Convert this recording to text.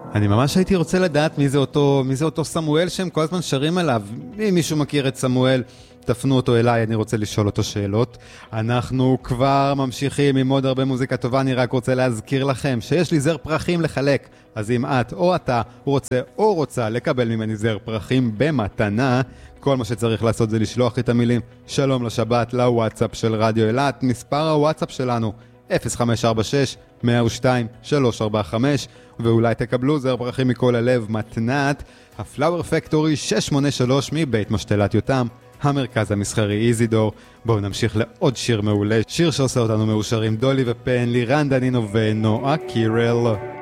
אני ממש הייתי רוצה לדעת מי זה אותו סמואל שהם כל הזמן שרים עליו. אם מישהו מכיר את סמואל, תפנו אותו אליי, אני רוצה לשאול אותו שאלות. אנחנו כבר ממשיכים עם עוד הרבה מוזיקה טובה, אני רק רוצה להזכיר לכם שיש לי זר פרחים לחלק. אז אם את או אתה רוצה לקבל ממני זר פרחים במתנה, כל מה שצריך לעשות זה לשלוח את המילים שלום לשבת לוואטסאפ של רדיו אילת. מספר הוואטסאפ שלנו 0546-102-345, ואולי תקבלו זר פרחים מכל הלב מתנת הפלאואר פקטורי 683 מבית משתלת יותם, המרכז המסחרי איזידור. בואו נמשיך לעוד שיר מעולה, שיר שעושה אותנו מאושרים, דולי ופן, לירן דנינו ונועה קירל.